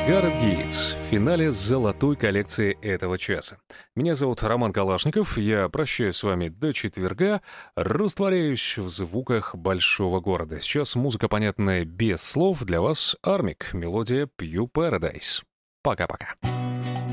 Гаррет Гейтс в финале золотой коллекции этого часа. Меня зовут Роман Калашников, я прощаюсь с вами до четверга, растворяюсь в звуках большого города. Сейчас музыка, понятная без слов, для вас Армик, мелодия Pew Paradise. Пока-пока.